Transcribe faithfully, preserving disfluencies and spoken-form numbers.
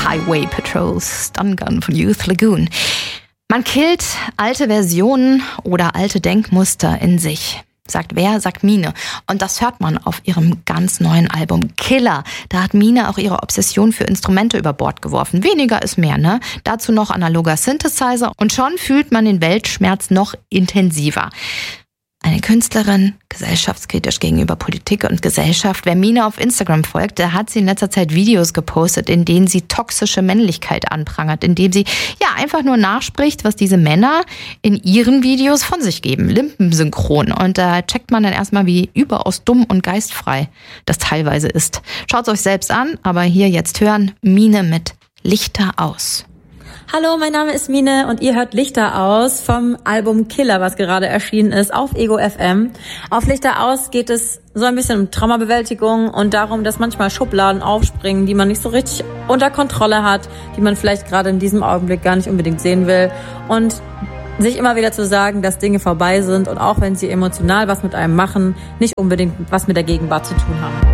Highway Patrol, Stun Gun von Youth Lagoon. Man killt alte Versionen oder alte Denkmuster in sich. Sagt wer? Sagt Mine. Und das hört man auf ihrem ganz neuen Album Killer. Da hat Mine auch ihre Obsession für Instrumente über Bord geworfen. Weniger ist mehr, ne? Dazu noch analoger Synthesizer und schon fühlt man den Weltschmerz noch intensiver. Eine Künstlerin, gesellschaftskritisch gegenüber Politik und Gesellschaft. Wer Mine auf Instagram folgt, da hat sie in letzter Zeit Videos gepostet, in denen sie toxische Männlichkeit anprangert, indem sie ja einfach nur nachspricht, was diese Männer in ihren Videos von sich geben. Lippensynchron. Und da checkt man dann erstmal, wie überaus dumm und geistfrei das teilweise ist. Schaut's euch selbst an, aber hier jetzt hören Mine mit Lichter aus. Hallo, mein Name ist Mine und ihr hört Lichter aus vom Album Killer, was gerade erschienen ist auf Ego F M. Auf Lichter aus geht es so ein bisschen um Traumabewältigung und darum, dass manchmal Schubladen aufspringen, die man nicht so richtig unter Kontrolle hat, die man vielleicht gerade in diesem Augenblick gar nicht unbedingt sehen will und sich immer wieder zu sagen, dass Dinge vorbei sind und auch wenn sie emotional was mit einem machen, nicht unbedingt was mit der Gegenwart zu tun haben.